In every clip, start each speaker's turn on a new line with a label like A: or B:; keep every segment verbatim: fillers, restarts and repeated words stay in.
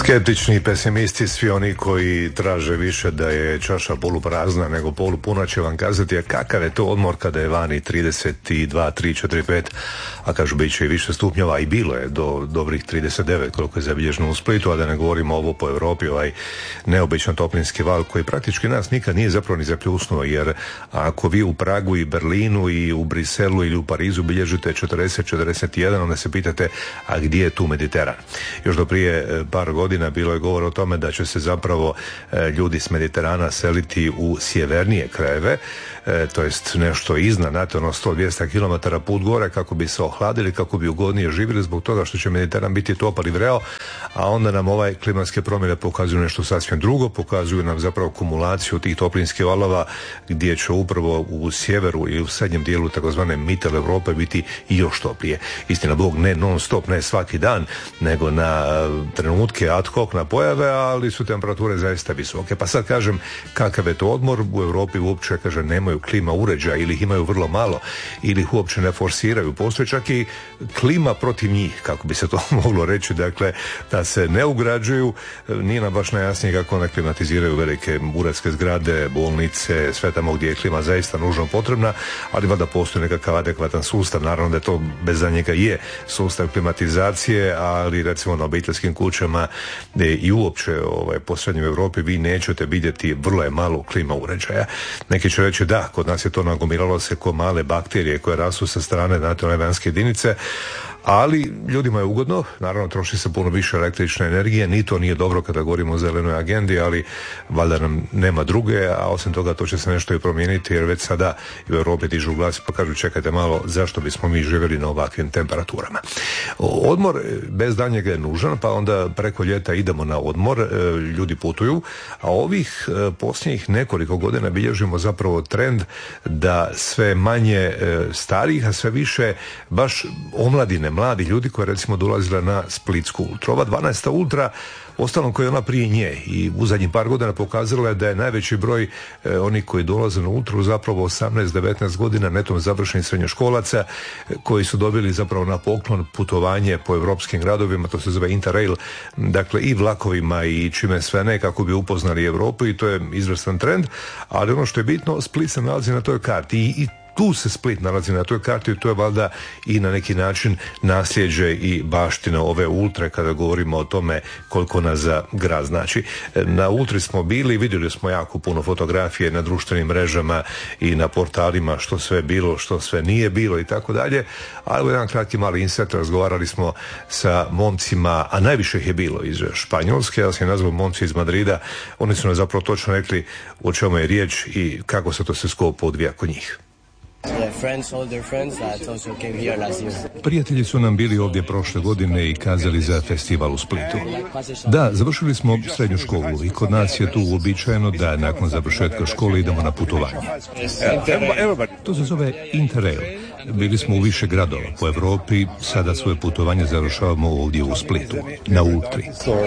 A: Skeptični, pesimisti, svi oni koji traže više da je čaša poluprazna nego polupuna će vam kazati, a kakav je to odmor kada je vani trideset dva, tri, četiri, pet, a kažu bit će i više stupnjeva, i bilo je do dobrih trideset devet koliko je zabilježeno u Splitu, a da ne govorimo ovo po Europi, ovaj neobičan toplinski val koji praktički nas nikad nije zapravo ni zapljusnuo, jer ako vi u Pragu i Berlinu i u Briselu ili u Parizu bilježite četrdeset, četrdeset jedan, onda se pitate, a gdje je tu Mediteran? Još do prije par godina bilo je govor o tome da će se zapravo e, ljudi s Mediterana seliti u sjevernije krajeve, e, to jest nešto iznad, znate, ono sto do dvjesto kilometara put gore, kako bi se ohladili, kako bi ugodnije živjeli, zbog toga što će Mediteran biti topal i vreo, a onda nam ovaj klimatske promjene pokazuju nešto sasvim drugo, pokazuju nam zapravo kumulaciju tih toplinskih valova, gdje će upravo u sjeveru i u srednjem dijelu takozvane Mittel Europe biti i još toplije. Istina Bog, ne non stop, ne svaki dan, nego na trenutke ad hoc, na pojave, ali su temperature zaista visoke. Pa sad kažem, kakav je to odmor? U Europi uopće, kaže, nemaju klima uređaja, ili ih imaju vrlo malo, ili ih uopće ne forsiraju. Postoji čak i klima protiv njih, kako bi se to moglo reći, dakle, da se ne ugrađuju. Nije nam baš najjasnije kako ne klimatiziraju velike uredske zgrade, bolnice, sve tamo gdje je klima zaista nužno potrebna, ali valjda postoji nekakav adekvatan sustav. Naravno da je to bez za njega je sustav klimatizacije, ali recimo na obiteljskim kućama i uopće ovaj, po srednjoj Europi vi nećete vidjeti, vrlo je malo klima uređaja. Neki će reći da, kod nas je to nagomilalo se ko male bakterije koje rastu sa strane, znate, one vanjske jedinice, ali ljudima je ugodno, naravno troši se puno više električne energije, ni to nije dobro kada govorimo o zelenoj agendi, ali valjda nam nema druge, a osim toga to će se nešto i promijeniti, jer već sada u Europi dižu glas pa kažu, čekajte malo, zašto bismo mi živjeli na ovakvim temperaturama. Odmor bez daljnjega je nužan, pa onda preko ljeta idemo na odmor, ljudi putuju, a ovih posljednjih nekoliko godina bilježimo zapravo trend da sve manje starih, a sve više baš omladine, mladi ljudi koji recimo dolazila na Splitsku ultru. Ova dvanaesta ultra, ostalom koja je ona prije nje, i u zadnjih par godina pokazala je da je najveći broj e, onih koji dolaze na ultru zapravo osamnaest do devetnaest godina netom završenih srednjoškolaca, e, koji su dobili zapravo na poklon putovanje po europskim gradovima, to se zove Interrail, dakle i vlakovima i čime sve ne, kako bi upoznali Europu, i to je izvrstan trend, ali ono što je bitno, Split se nalazi na toj karti i, i tu se Split nalazi na toj karti, i to je valjda i na neki način nasljeđe i baština ove ultre kada govorimo o tome koliko nas za grad znači. Na ultri smo bili, vidjeli smo jako puno fotografije na društvenim mrežama i na portalima, što sve bilo, što sve nije bilo i tako dalje, ali u jedan kratki mali insert razgovarali smo sa momcima, a najviše ih je bilo iz Španjolske, ja sam je nazvao momci iz Madrida, oni su nam zapravo točno rekli o čemu je riječ i kako se to sve skupo odvija kod njih. Prijatelji su nam bili ovdje prošle godine i kazali za festival u Splitu. Da, završili smo srednju školu i kod nas je tu uobičajeno da nakon završetka škole idemo na putovanje. To se zove Interrail. Bili smo u više gradova po Europi, sada svoje putovanje završavamo ovdje u Splitu, na ultri.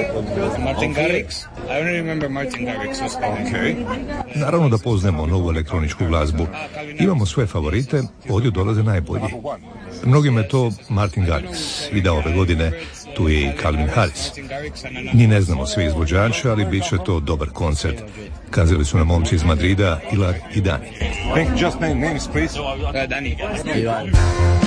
A: Naravno da poznajemo novu elektroničku glazbu. Imamo svoje favorite, ovdje dolaze najbolji. Mnogima je to Martin Garrix i da ove godine tu je i Calvin Harris. Ni ne znamo sve izvođače, ali bit će to dobar koncert. Kazali su nam momci iz Madrida, Ilar i Dani.
B: Just name names, please. Dani.